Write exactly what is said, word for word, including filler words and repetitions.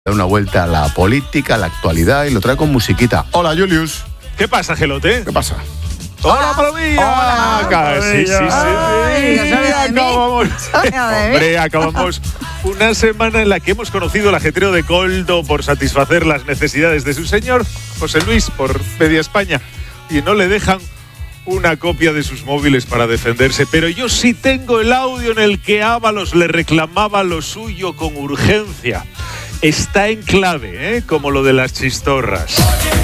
Da una vuelta a la política, a la actualidad y lo trae con musiquita. Hola, Julius. ¿Qué pasa, Gelote? ¿Qué pasa? ¡Hola, Palomilla! Hola, Sí, sí, sí. Ay, sí. ¿sabía de mí? Acabamos. ¿Sabía de mí? Hombre, acabamos una semana en la que hemos conocido el ajetreo de Coldo por satisfacer las necesidades de su señor, José Luis, por media España. Y no le dejan una copia de sus móviles para defenderse. Pero yo sí tengo el audio en el que Ábalos le reclamaba lo suyo con urgencia. Está en clave, ¿eh? Como lo de las chistorras.